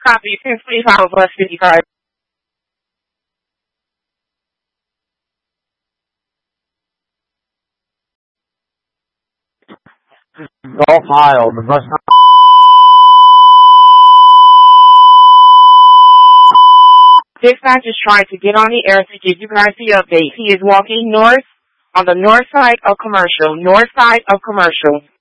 Copy 1025 bus 55. Golf Isle, the bus. Dispatch is trying to get on the air to give you guys the update. He is walking north on the north side of Commercial.